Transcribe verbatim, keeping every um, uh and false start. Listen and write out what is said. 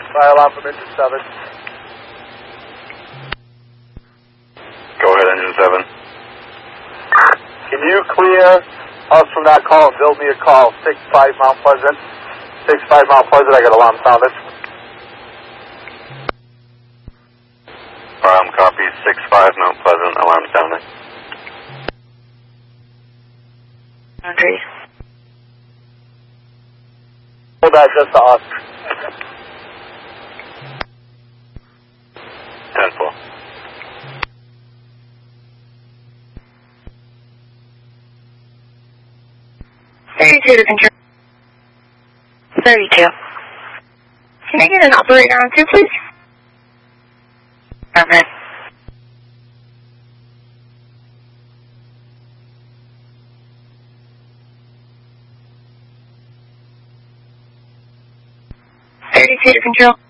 Fire alarm from engine seven. Go ahead, engine seven. Can you clear us from that call and build me a call? six five Mount Pleasant. six five Mount Pleasant, I got alarm sounded. Um, copy, six five Mount Pleasant, alarm sounding. Okay. Hold that just to us. ten four. thirty-two to control. thirty-two. Can I get an operator on two, please? Okay. thirty-two to control.